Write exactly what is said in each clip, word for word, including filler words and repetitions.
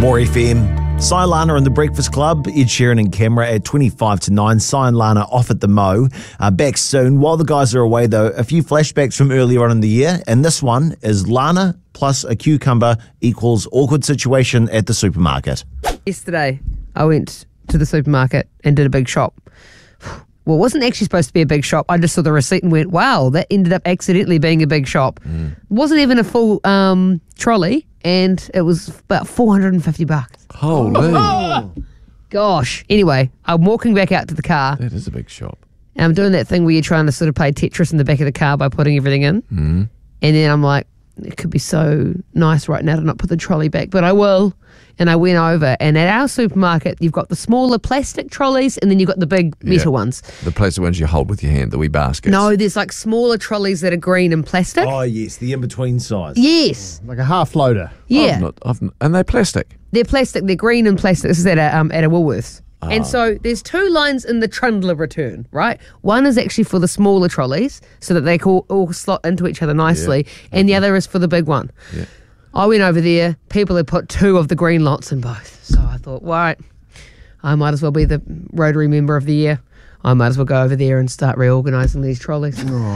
More F M. Cy Lana and the Breakfast Club, Ed Sheeran and Camera at twenty-five to nine. Cy and Lana off at the Mo. Uh, back soon. While the guys are away, though, a few flashbacks from earlier on in the year. And this one is Lana plus a cucumber equals awkward situation at the supermarket. Yesterday, I went to the supermarket and did a big shop. Well, it wasn't actually supposed to be a big shop. I just saw the receipt and went, wow, that ended up accidentally being a big shop. Mm. It wasn't even a full um, trolley, and it was about four hundred fifty bucks. Holy. Oh, gosh. Anyway, I'm walking back out to the car. That is a big shop. And I'm doing that thing where you're trying to sort of play Tetris in the back of the car by putting everything in. Mm. And then I'm like, it could be so nice right now to not put the trolley back, but I will. And I went over, and at our supermarket, you've got the smaller plastic trolleys, and then you've got the big metal Yeah. ones. The plastic ones you hold with your hand, the wee baskets. No, there's like smaller trolleys that are green and plastic. Oh, yes, the in-between size. Yes. Like a half loader. Yeah. I've not, I've not, and they're plastic. They're plastic. They're green and plastic. This is at a, um, at a Woolworths. Ah. And so there's two lines in the trundler return, right? One is actually for the smaller trolleys so that they all, all slot into each other nicely, Yeah. and the other is for the big one. Yeah. I went over there. People had put two of the green lots in both. So I thought, right, I might as well be the Rotary Member of the Year. I might as well go over there and start reorganising these trolleys.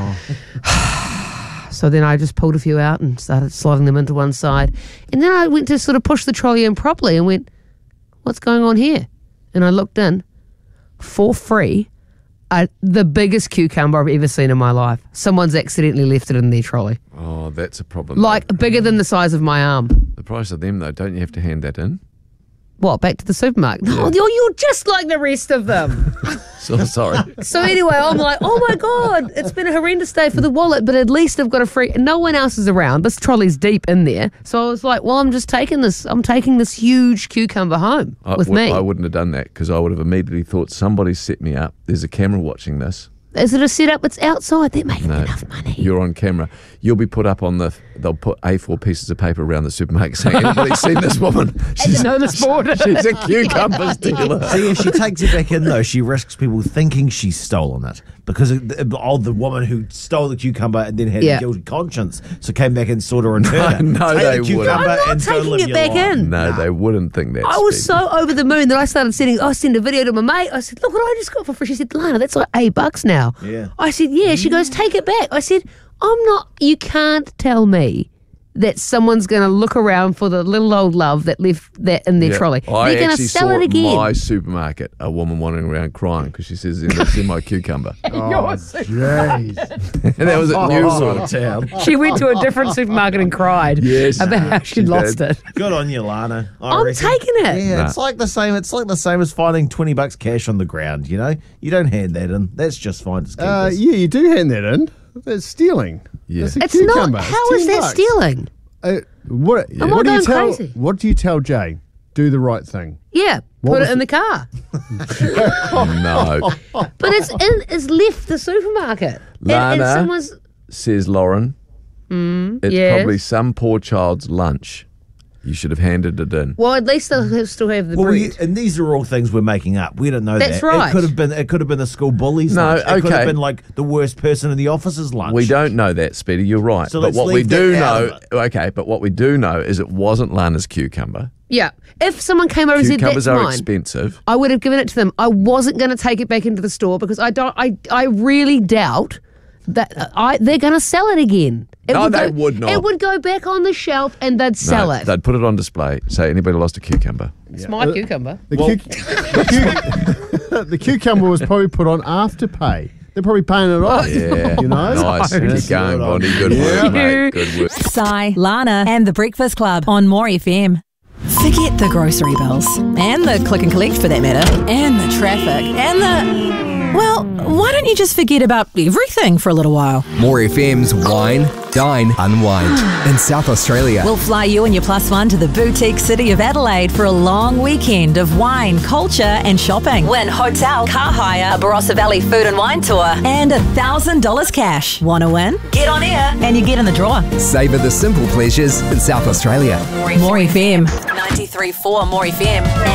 So then I just pulled a few out and started slotting them into one side. And then I went to sort of push the trolley in properly and went, what's going on here? And I looked in, for free, uh, the biggest cucumber I've ever seen in my life. Someone's accidentally left it in their trolley. Oh, that's a problem. Like bigger than the size of my arm. The price of them, though, don't you have to hand that in? What, back to the supermarket? Oh, you're, you're just like the rest of them. So sorry. So anyway, I'm like, oh my God, it's been a horrendous day for the wallet, but at least I've got a free, no one else is around. This trolley's deep in there. So I was like, well, I'm just taking this, I'm taking this huge cucumber home I, with w- me. I wouldn't have done that because I would have immediately thought somebody set me up. There's a camera watching this. Is it a setup? It's outside. They're making No, enough money. You're on camera. You'll be put up on the, they'll put A four pieces of paper around the supermarket saying, anybody's seen this woman? She's, know this board. she's a cucumber stealer. See, if she takes it back in, though, she risks people thinking she's stolen it. Because of the, of the woman who stole the cucumber and then had Yeah. a guilty conscience, so came back and sort of returned it. No, Take they the cucumber wouldn't. I'm not and go taking live it your back life. in. No, they wouldn't think that. I was Speedy. so over the moon that I started sending, I sent a video to my mate. I said, look what I just got for free. She said, Lana, that's like eight bucks now. Yeah. I said, yeah. She goes, take it back. I said, I'm not, you can't tell me that someone's going to look around for the little old love that left that in their Yeah. trolley. I They're going to actually sell saw it again. at my supermarket a woman wandering around crying because she says it's in my cucumber. Oh, jeez. And that was at Oh, Newswood. town. She went to a different supermarket and cried Yes, about how she she lost did. it. Good on you, Lana. I I'm reckon. taking it. Yeah, Nah. it's like the same. It's like the same as finding twenty bucks cash on the ground. You know, you don't hand that in. That's just fine. Just keep Uh, this. yeah, you do hand that in. That's stealing. Yeah. That's a It's cucumber. not. It's How is ten that bucks. stealing? Uh, what, Am I what do you going tell? crazy? What do you tell Jay? Do the right thing. Yeah, What put was it in the- the car. No. But it's in, it's left the supermarket. And, and Lana. someone's Says Lauren. Mm, it's yes. probably some poor child's lunch. You should have handed it in. well, at least they'll have, still have the Well, we, bread. and these are all things we're making up. We don't know That's that. right. It could have been. It could have been the school bullies. No, lunch. It could okay. have been like the worst person in the office's lunch. We don't know that, Speedy. You're right. So but let's what we leave do that out know, of it. okay, but what we do know is it wasn't Lana's cucumber. Yeah, if someone came over and said Cucumbers that's are mine, expensive. I would have given it to them. I wasn't going to take it back into the store because I don't. I I really doubt that uh, I they're going to sell it again. It No, they go, would not. It would go back on the shelf and they'd sell No, it. They'd put it on display. Say anybody lost a cucumber. It's my cucumber. The, Well- cuc- the, cu- the cucumber was probably put on Afterpay. They're probably paying it off. Yeah, You know? nice. Keep Yes, going, good on Bonnie. you. Good Yeah. work, mate. Good work. Cy, Lana, and the Breakfast Club on More F M. Forget the grocery bills, and the click and collect for that matter, and the traffic, and the... Well, why don't you just forget about everything for a little while? More F M's Wine, Dine, Unwind in South Australia. We'll fly you and your plus one to the boutique city of Adelaide for a long weekend of wine, culture, and shopping. Win hotel, car hire, a Barossa Valley food and wine tour, and one thousand dollars cash. Want to win? Get on air, and you get in the draw. Savour the simple pleasures in South Australia. More F M. ninety-three point four More F M.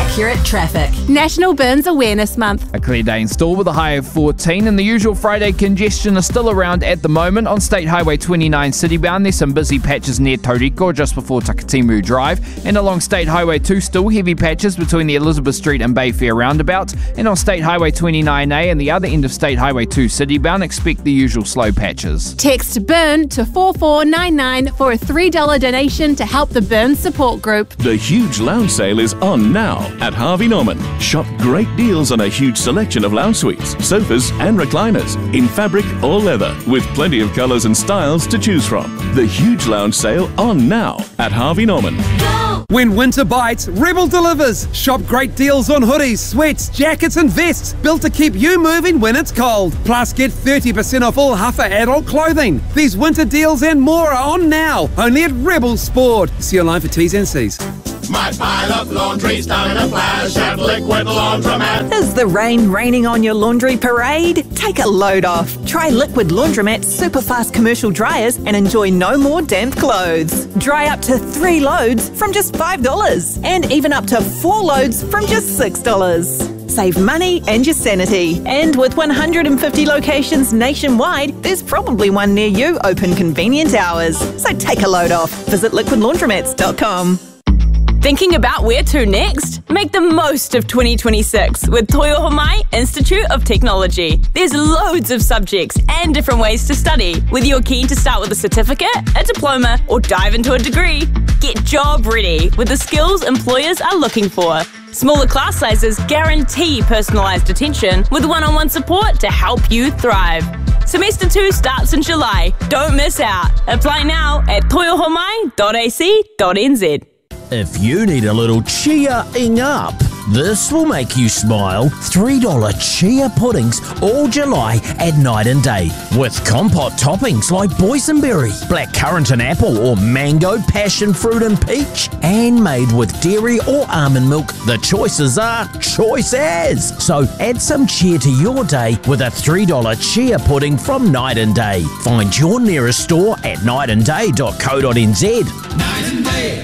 accurate traffic. National Burns Awareness Month. A clear day in store with a high of fourteen, and the usual Friday congestion is still around at the moment. On State Highway twenty-nine citybound, there's some busy patches near Tauriko just before Takatimu Drive, and along State Highway two, still heavy patches between the Elizabeth Street and Bayfair roundabout, and on State Highway twenty-nine A and the other end of State Highway two citybound, expect the usual slow patches. Text BURN to four four nine nine for a three dollars donation to help the Burn Support Group. The huge lounge sale is on now at Harvey Norman. Shop great deals on a huge selection of lounge suites, sofas and recliners in fabric or leather with plenty of colours and styles to choose from. The huge lounge sale on now at Harvey Norman. When winter bites, Rebel delivers. Shop great deals on hoodies, sweats, jackets and vests built to keep you moving when it's cold. Plus get thirty percent off all Huffer adult clothing. These winter deals and more are on now, only at Rebel Sport. See online for T's and C's. My pile of laundry's done in a flash at Liquid Laundromat. Is the rain raining on your laundry parade? Take a load off. Try Liquid Laundromat's super fast commercial dryers and enjoy no more damp clothes. Dry up to three loads from just five dollars and even up to four loads from just six dollars. Save money and your sanity. And with one hundred fifty locations nationwide, there's probably one near you open convenient hours. So take a load off. Visit liquid laundromats dot com. Thinking about where to next? Make the most of twenty twenty-six with Toyohomai Institute of Technology. There's loads of subjects and different ways to study. Whether you're keen to start with a certificate, a diploma, or dive into a degree, get job ready with the skills employers are looking for. Smaller class sizes guarantee personalised attention with one-on-one support to help you thrive. Semester two starts in July. Don't miss out. Apply now at toyohomai dot a c dot n z. If you need a little chia-ing up, this will make you smile. three dollars chia puddings all July at Night and Day. With compote toppings like boysenberry, blackcurrant and apple, or mango, passion fruit and peach. And made with dairy or almond milk. The choices are choice as. So add some chia to your day with a three dollars chia pudding from Night and Day. Find your nearest store at night and day dot co dot n z. Night and Day.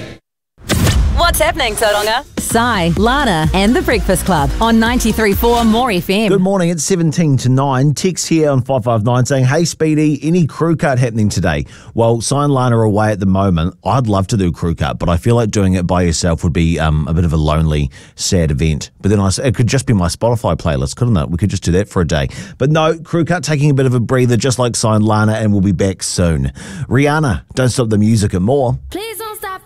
What's happening, Tauranga? Sai, Lana, and the Breakfast Club on ninety-three point four More F M. Good morning, it's seventeen to nine. Text here on five five nine saying, hey Speedy, any crew cut happening today? Well, Si and Lana are away at the moment. I'd love to do crew cut, but I feel like doing it by yourself would be um, a bit of a lonely, sad event. But then I, it could just be my Spotify playlist, couldn't it? We could just do that for a day. But no, crew cut taking a bit of a breather, just like Si and Lana, and we'll be back soon. Rihanna, Don't Stop the Music and more. Please